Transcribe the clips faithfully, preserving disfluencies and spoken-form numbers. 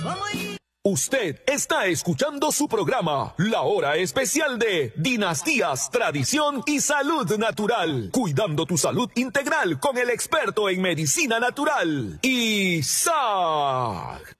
Usted está escuchando su programa, La Hora Especial de Dinastías, Tradición y Salud Natural. Cuidando tu salud integral con el experto en medicina natural, Isaac.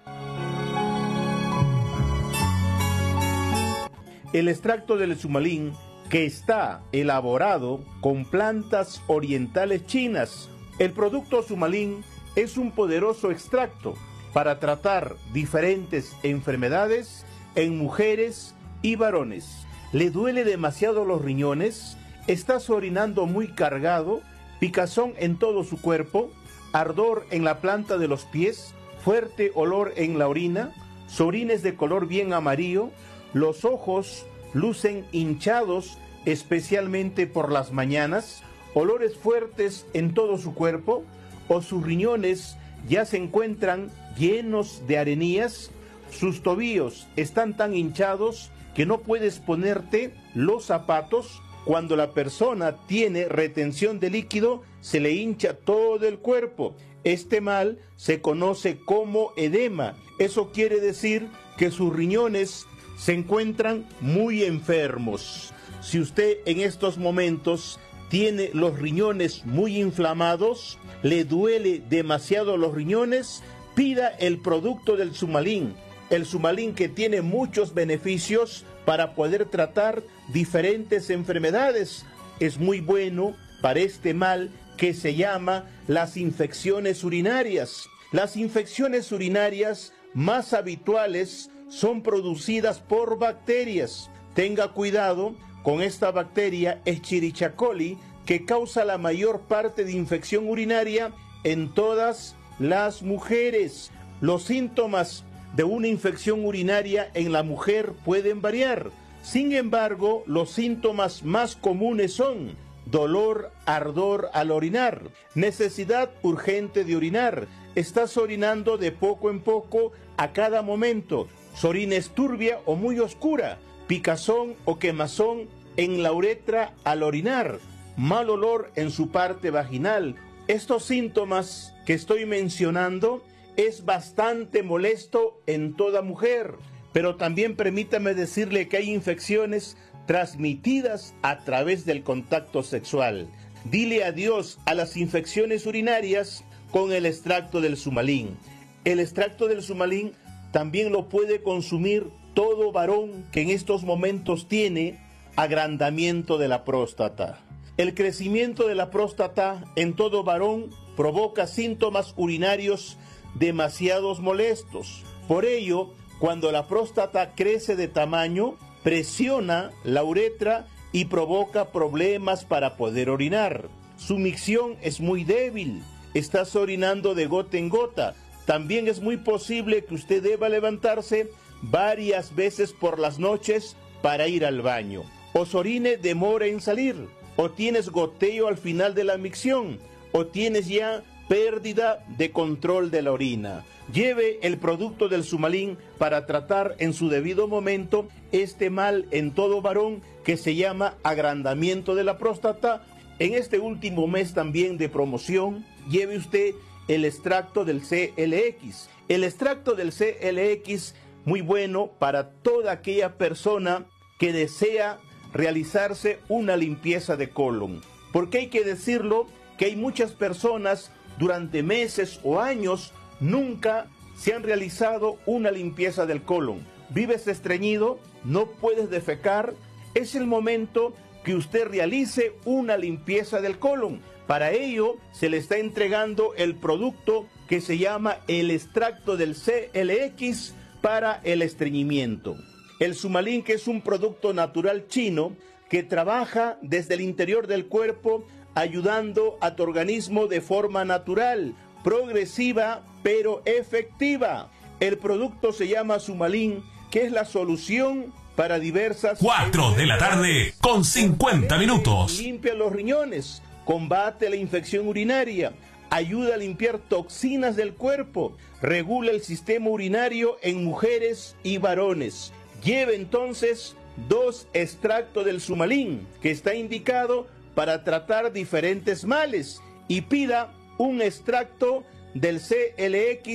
El extracto del sumalín, que está elaborado con plantas orientales chinas. El producto sumalín es un poderoso extracto para tratar diferentes enfermedades en mujeres y varones. ¿Le duele demasiado los riñones? ¿Estás orinando muy cargado? ¿Picazón en todo su cuerpo? ¿Ardor en la planta de los pies? ¿Fuerte olor en la orina? ¿Orines de color bien amarillo? ¿Los ojos lucen hinchados especialmente por las mañanas? ¿Olores fuertes en todo su cuerpo? ¿O sus riñones ya se encuentran llenos de arenillas? ¿Sus tobillos están tan hinchados que no puedes ponerte los zapatos? Cuando la persona tiene retención de líquido, se le hincha todo el cuerpo. Este mal se conoce como edema. Eso quiere decir que sus riñones se encuentran muy enfermos. Si usted en estos momentos tiene los riñones muy inflamados, le duele demasiado los riñones, pida el producto del sumalín. El sumalín, que tiene muchos beneficios para poder tratar diferentes enfermedades. Es muy bueno para este mal que se llama las infecciones urinarias. Las infecciones urinarias más habituales son producidas por bacterias. Tenga cuidado con esta bacteria Escherichia coli, que causa la mayor parte de infección urinaria en todas las mujeres. Los síntomas de una infección urinaria en la mujer pueden variar. Sin embargo, los síntomas más comunes son dolor, ardor al orinar, necesidad urgente de orinar, estás orinando de poco en poco a cada momento, su orina es turbia o muy oscura, picazón o quemazón en la uretra al orinar, mal olor en su parte vaginal. Estos síntomas que estoy mencionando es bastante molesto en toda mujer, pero también permítame decirle que hay infecciones transmitidas a través del contacto sexual. Dile adiós a las infecciones urinarias con el extracto del sumalín. El extracto del sumalín también lo puede consumir todo varón que en estos momentos tiene agrandamiento de la próstata. El crecimiento de la próstata en todo varón provoca síntomas urinarios demasiados molestos. Por ello, cuando la próstata crece de tamaño, presiona la uretra y provoca problemas para poder orinar. Su micción es muy débil, estás orinando de gota en gota. También es muy posible que usted deba levantarse varias veces por las noches para ir al baño. O su orine demora en salir, o tienes goteo al final de la micción, o tienes ya pérdida de control de la orina. Lleve el producto del sumalín para tratar en su debido momento este mal en todo varón que se llama agrandamiento de la próstata. En este último mes también de promoción, lleve usted el extracto del C L X. El extracto del C L X, muy bueno para toda aquella persona que desea realizarse una limpieza de colon. Porque hay que decirlo que hay muchas personas durante meses o años nunca se han realizado una limpieza del colon. Vives estreñido, no puedes defecar, es el momento que usted realice una limpieza del colon. Para ello se le está entregando el producto que se llama el extracto del C L X para el estreñimiento. El sumalín, que es un producto natural chino que trabaja desde el interior del cuerpo ayudando a tu organismo de forma natural, progresiva pero efectiva. El producto se llama Sumalín, que es la solución para diversas... Cuatro de la tarde con cincuenta minutos. Limpia los riñones, combate la infección urinaria, ayuda a limpiar toxinas del cuerpo, regula el sistema urinario en mujeres y varones. Lleve entonces dos extractos del Sumalín, que está indicado para tratar diferentes males, y pida un extracto del C L X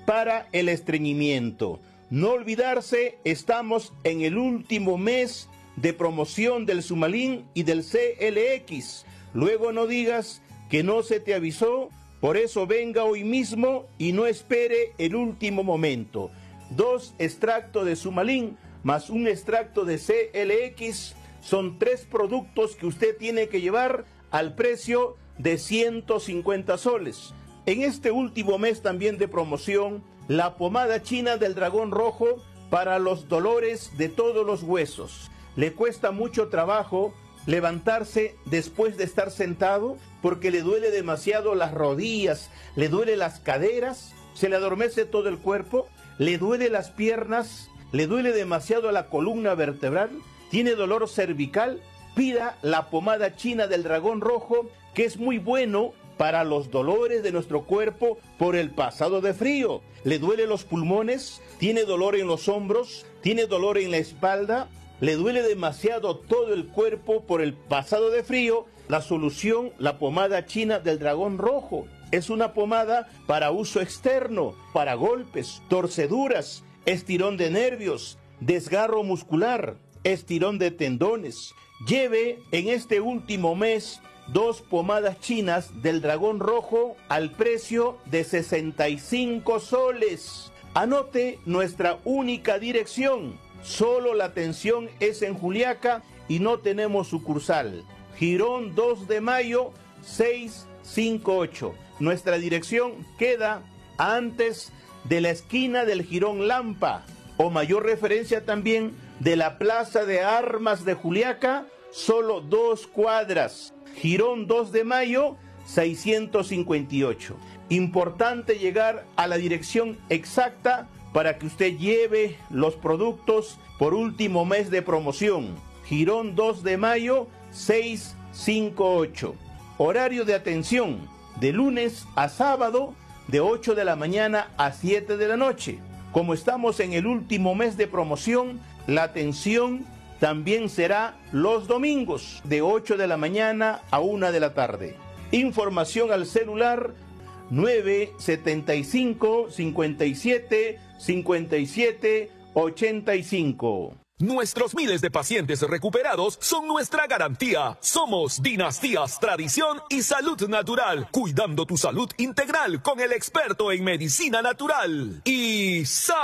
para el estreñimiento. No olvidarse, estamos en el último mes de promoción del Sumalin y del C L X. Luego no digas que no se te avisó, por eso venga hoy mismo y no espere el último momento. Dos extractos de Sumalin más un extracto de C L X son tres productos que usted tiene que llevar al precio de ciento cincuenta soles. En este último mes también de promoción, la pomada china del dragón rojo para los dolores de todos los huesos. Le cuesta mucho trabajo levantarse después de estar sentado porque le duele demasiado las rodillas, le duele las caderas, se le adormece todo el cuerpo, le duele las piernas, le duele demasiado la columna vertebral, tiene dolor cervical. Pida la pomada china del dragón rojo, que es muy bueno para los dolores de nuestro cuerpo por el pasado de frío. Le duele los pulmones, tiene dolor en los hombros, tiene dolor en la espalda, le duele demasiado todo el cuerpo por el pasado de frío. La solución, la pomada china del dragón rojo. Es una pomada para uso externo, para golpes, torceduras, estirón de nervios, desgarro muscular, estirón de tendones. Lleve en este último mes dos pomadas chinas del dragón rojo al precio de sesenta y cinco soles. Anote nuestra única dirección. Solo la atención es en Juliaca y no tenemos sucursal. Girón dos de mayo seiscientos cincuenta y ocho. Nuestra dirección queda antes de la esquina del Jirón Lampa, o mayor referencia también de la Plaza de Armas de Juliaca, solo dos cuadras. Jirón dos de mayo seiscientos cincuenta y ocho. Importante llegar a la dirección exacta para que usted lleve los productos por último mes de promoción. Jirón dos de mayo seiscientos cincuenta y ocho. Horario de atención de lunes a sábado de ocho de la mañana a siete de la noche. Como estamos en el último mes de promoción, la atención también será los domingos de ocho de la mañana a una de la tarde. Información al celular nueve setenta y cinco, cincuenta y siete, cincuenta y siete, ochenta y cinco. Nuestros miles de pacientes recuperados son nuestra garantía. Somos Dinastías Tradición y Salud Natural, cuidando tu salud integral con el experto en medicina natural. I S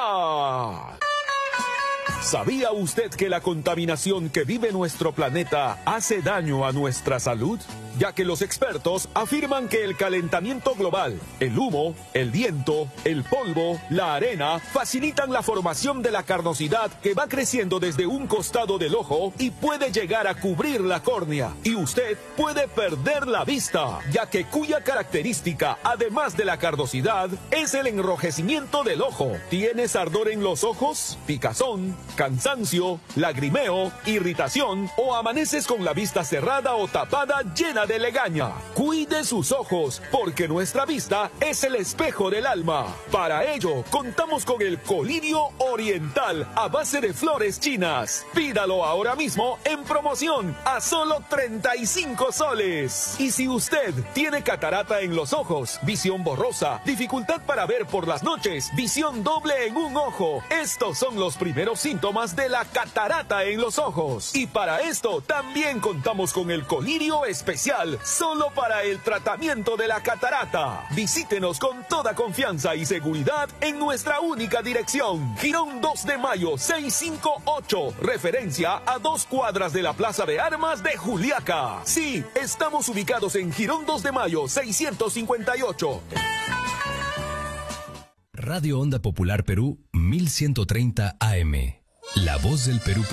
A. ¿Sabía usted que la contaminación que vive nuestro planeta hace daño a nuestra salud? Ya que los expertos afirman que el calentamiento global, el humo, el viento, el polvo, la arena, facilitan la formación de la carnosidad que va creciendo desde un costado del ojo y puede llegar a cubrir la córnea. Y usted puede perder la vista, ya que cuya característica, además de la carnosidad, es el enrojecimiento del ojo. ¿Tienes ardor en los ojos? ¿Picazón? ¿Cansancio? ¿Lagrimeo? ¿Irritación? ¿O amaneces con la vista cerrada o tapada llena de legaña? Cuide sus ojos, porque nuestra vista es el espejo del alma. Para ello, contamos con el colirio oriental a base de flores chinas. Pídalo ahora mismo en promoción a solo treinta y cinco soles. Y si usted tiene catarata en los ojos, visión borrosa, dificultad para ver por las noches, visión doble en un ojo, estos son los primeros síntomas de la catarata en los ojos. Y para esto también contamos con el colirio especial, solo para el tratamiento de la catarata. Visítenos con toda confianza y seguridad en nuestra única dirección. Jirón dos de mayo seiscientos cincuenta y ocho, referencia a dos cuadras de la Plaza de Armas de Juliaca. Sí, estamos ubicados en Jirón dos de mayo seiscientos cincuenta y ocho. Radio Onda Popular Perú mil ciento treinta A M. La voz del Perú.